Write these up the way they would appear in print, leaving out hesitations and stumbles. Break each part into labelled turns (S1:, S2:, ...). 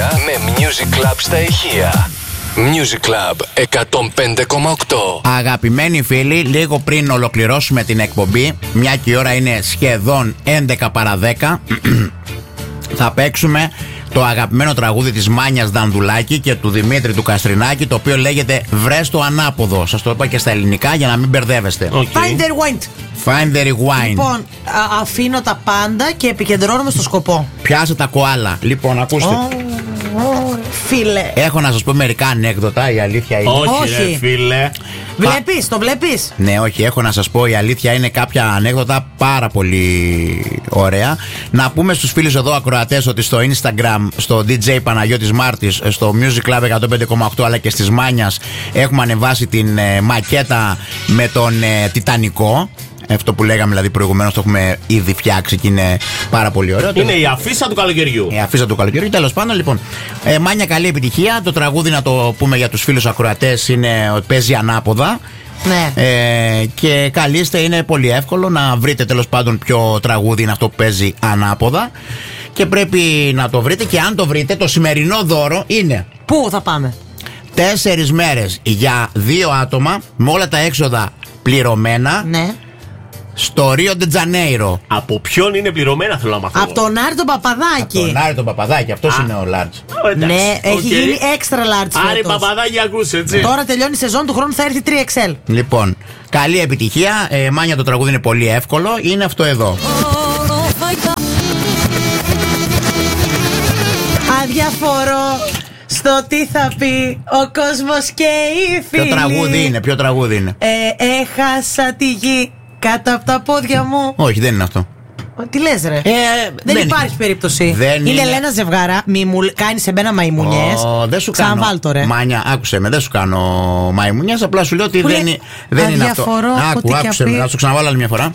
S1: επιτυχία με Music Club στα ηχεία. Music Club 105,8.
S2: Αγαπημένοι φίλοι, λίγο πριν ολοκληρώσουμε την εκπομπή, μια και η ώρα είναι σχεδόν 11 παρά 10, θα παίξουμε το αγαπημένο τραγούδι της Μάνιας Δανδουλάκη και του Δημήτρη του Καστρινάκη, το οποίο λέγεται «Βρες το ανάποδο». Σας το είπα και στα ελληνικά για να μην μπερδεύεστε.
S3: Find their wind.
S2: Find their wind.
S3: Λοιπόν, αφήνω τα πάντα και επικεντρώνομαι στο σκοπό.
S2: Πιάσε τα κοάλα. Λοιπόν, ακούστε.
S3: Φίλε.
S2: Έχω να σας πω μερικά ανέκδοτα, η αλήθεια είναι.
S4: Όχι, ρε, φίλε.
S3: Βλέπεις, το βλέπεις.
S2: Ναι, όχι, έχω να σας πω, η αλήθεια είναι κάποια ανέκδοτα πάρα πολύ ωραία. Να πούμε στους φίλους εδώ ακροατές ότι στο Instagram, στο DJ Παναγιώτης Μάρτης, στο Music Club 105,8 αλλά και στις Μάνιας έχουμε ανεβάσει την μακέτα με τον Τιτανικό. Αυτό που λέγαμε δηλαδή προηγουμένως το έχουμε ήδη φτιάξει και είναι πάρα πολύ ωραίο.
S4: Είναι η αφίσα του καλοκαιριού.
S2: Η αφίσα του καλοκαιριού. Τέλος πάντων, λοιπόν, Μάνια, καλή επιτυχία. Το τραγούδι, να το πούμε για τους φίλους ακροατές, είναι ότι παίζει ανάποδα.
S3: Ναι.
S2: Και καλείστε, είναι πολύ εύκολο να βρείτε τέλος πάντων ποιο τραγούδι είναι αυτό που παίζει ανάποδα. Και πρέπει να το βρείτε, και αν το βρείτε, το σημερινό δώρο είναι.
S3: Πού θα πάμε?
S2: 4 μέρες για 2 άτομα με όλα τα έξοδα πληρωμένα.
S3: Ναι.
S2: Στο Ρίο Ντε Τζανέιρο.
S4: Από ποιον είναι πληρωμένα, θέλω να μάθω.
S3: Από τον Άρη τον Παπαδάκη.
S2: Από τον Άρη τον Παπαδάκη, αυτός είναι ο large.
S3: Ναι, έχει γίνει extra large.
S4: Άρη Παπαδάκη, ακούσε, έτσι.
S3: Τώρα τελειώνει η σεζόν, του χρόνου θα έρθει 3XL.
S2: Λοιπόν, καλή επιτυχία. Μάνια, το τραγούδι είναι πολύ εύκολο. Είναι αυτό εδώ.
S3: Αδιαφορώ στο τι θα πει ο κόσμος και οι φίλοι.
S2: Ποιο τραγούδι είναι?
S3: Έχασα τη γη κάτω από τα πόδια μου.
S2: Όχι, δεν είναι αυτό.
S3: Τι λες, ρε? Δεν υπάρχει περίπτωση. Είναι Ελένα Ζευγάρα. Μη μου κάνει σε μένα μαϊμουνιές.
S2: Δεν σου κάνω.
S3: Ξαναβάλτο, ρε.
S2: Μάνια, άκουσε με, δεν σου κάνω μαϊμουνιές. Απλά σου λέω ότι δεν είναι αυτό. Άκουσε με, να σου ξαναβάλω άλλη μια φορά.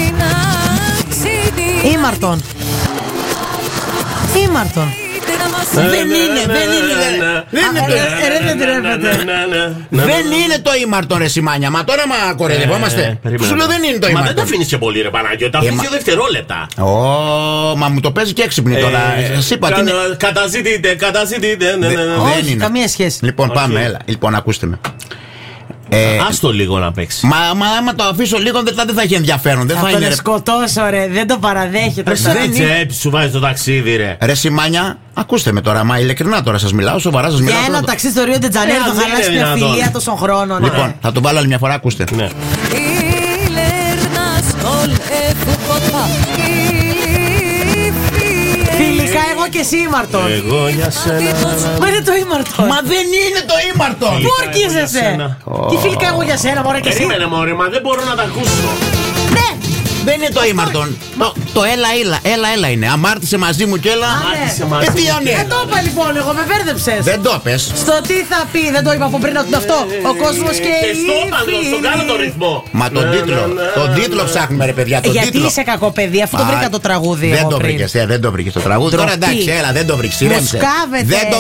S3: Ήμαρτον.
S2: Δεν είναι το ήμαρτον, ρε Σιμάνια. Μα τώρα μα κορεδευόμαστε. Σου λέω δεν είναι το ήμαρτον.
S4: Μα δεν τα αφήνεις και πολύ, ρε Παναγιώτη. Τα αφήνεις 2 δευτερόλεπτα.
S2: Μα μου το παίζει και έξυπνη τώρα.
S4: Καταζητείτε.
S3: Όχι, καμία σχέση.
S2: Λοιπόν, πάμε, έλα. Λοιπόν, ακούστε με.
S4: Άστο λίγο να παίξει.
S2: Μα άμα το αφήσω λίγο δεν θα έχει ενδιαφέρον. Δεν θα
S3: τον
S2: είναι.
S3: Σκοτώσω, ρε. Δεν το παραδέχεται.
S4: Έτσι σου βάζει το ταξίδι, ρε.
S2: Ρε Σιμάνια, ακούστε με τώρα. Μα ειλικρινά τώρα σας μιλάω, σοβαρά σας μιλάω.
S3: Για ένα ταξίδι στο Ρίο Ντε Τζανέιρο το χαλάσει μια φιλία τόσων χρόνων.
S2: Λοιπόν, θα το βάλω άλλη μια φορά, ακούστε.
S4: Ναι.
S3: Φιλικά εγώ και εσύ ήμαρτον.
S4: Εγώ για σένα.
S3: Μα είναι το ήμαρτον.
S2: Μα δεν είναι το ήμαρτον.
S3: Πού ορκίζεσαι? Τι φιλικά εγώ για σένα, μωρέ, και εσύ?
S4: Περίμενε, μωρέ, μα δεν μπορώ να τα ακούσω.
S3: Ναι.
S2: Δεν είναι το ήμαρτον. Το έλα είναι. Αμάρτησε μαζί μου και έλα. Τι είναι?
S3: Δεν το είπα λοιπόν, εγώ με μπέρδεψες.
S2: Δεν το πες.
S3: Στο τι θα πει, δεν το είπα από πριν ότι είναι αυτό. Ο κόσμος και οι φίλοι.
S4: Στον κάνω το ρυθμό.
S2: Μα τον τίτλο ψάχνουμε, ρε παιδιά.
S3: Γιατί είσαι κακό παιδί, αφού το βρήκα το τραγούδι.
S2: Δεν το βρήκες το τραγούδι. Τώρα εντάξει, έλα, δεν το βρήκες.
S3: Μου σκάβετε.
S2: Δεν το